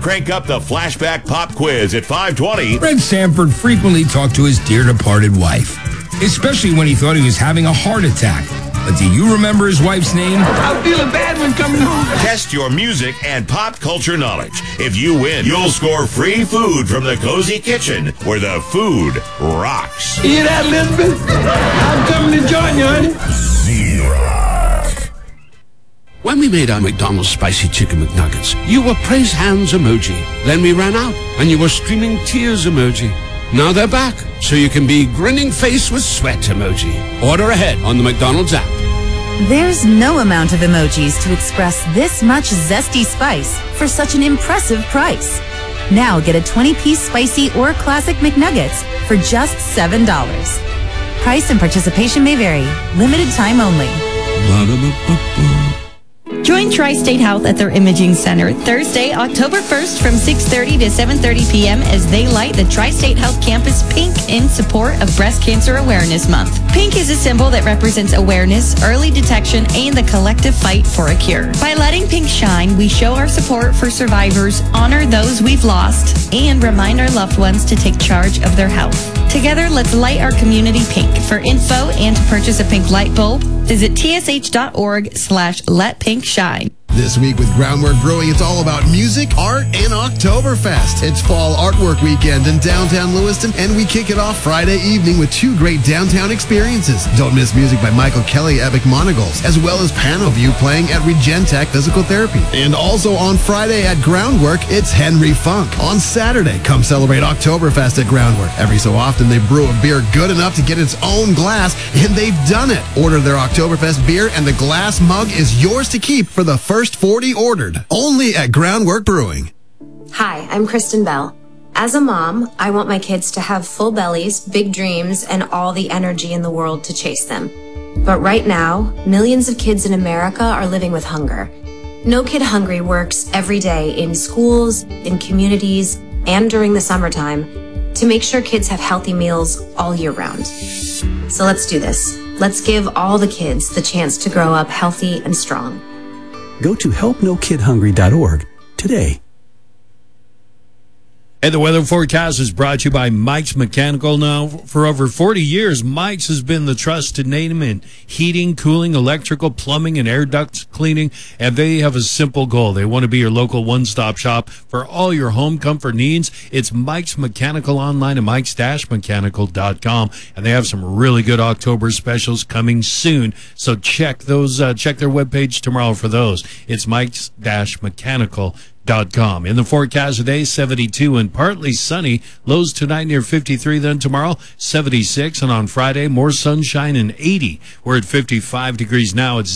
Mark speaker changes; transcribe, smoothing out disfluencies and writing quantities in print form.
Speaker 1: Crank up the flashback pop quiz at 5:20.
Speaker 2: Fred Sanford frequently talked to his dear departed wife, especially when he thought he was having a heart attack. But do you remember his wife's name?
Speaker 3: I'm feeling bad when coming home.
Speaker 1: Test your music and pop culture knowledge. If you win, you'll score free food from the Cozy Kitchen, where the food rocks.
Speaker 3: Hear that, Elizabeth? I'm coming to join you, honey.
Speaker 4: When we made our McDonald's Spicy Chicken McNuggets, you were praise hands emoji. Then we ran out, and you were streaming tears emoji. Now they're back, so you can be grinning face with sweat emoji. Order ahead on the McDonald's app.
Speaker 5: There's no amount of emojis to express this much zesty spice for such an impressive price. Now get a 20-piece spicy or classic McNuggets for just $7. Price and participation may vary. Limited time only.
Speaker 6: Join Tri-State Health at their Imaging Center Thursday, October 1st from 6:30 to 7:30 p.m. as they light the Tri-State Health Campus pink in support of Breast Cancer Awareness Month. Pink is a symbol that represents awareness, early detection, and the collective fight for a cure. By letting pink shine, we show our support for survivors, honor those we've lost, and remind our loved ones to take charge of their health. Together, let's light our community pink. For info and to purchase a pink light bulb, visit tsh.org/letpinkshine.
Speaker 7: This week with Groundwork Brewing, it's all about music, art, and Oktoberfest. It's Fall Artwork Weekend in downtown Lewiston, and we kick it off Friday evening with 2 great downtown experiences. Don't miss music by Michael Kelly, Epic Monogols, as well as Panoview playing at Regentech Physical Therapy. And also on Friday at Groundwork, it's Henry Funk. On Saturday, come celebrate Oktoberfest at Groundwork. Every so often, they brew a beer good enough to get its own glass, and they've done it. Order their Oktoberfest beer, and the glass mug is yours to keep for the first 40 ordered. Only at Groundwork Brewing.
Speaker 8: Hi, I'm Kristen Bell. As a mom, I want my kids to have full bellies, big dreams, and all the energy in the world to chase them. But right now, millions of kids in America are living with hunger. No Kid Hungry works every day in schools, in communities, and during the summertime to make sure kids have healthy meals all year round. So let's do this. Let's give all the kids the chance to grow up healthy and strong.
Speaker 9: Go to helpnokidhungry.org today.
Speaker 10: And the weather forecast is brought to you by Mike's Mechanical. Now, for over 40 years, Mike's has been the trusted name in heating, cooling, electrical, plumbing, and air duct cleaning. And they have a simple goal. They want to be your local one-stop shop for all your home comfort needs. It's Mike's Mechanical online at mikes-mechanical.com. And they have some really good October specials coming soon. So check those. Check their webpage tomorrow for those. It's mikes-mechanical.com. In the forecast today, 72 and partly sunny. Lows tonight near 53. Then tomorrow, 76. And on Friday, more sunshine and 80. We're at 55 degrees now. It's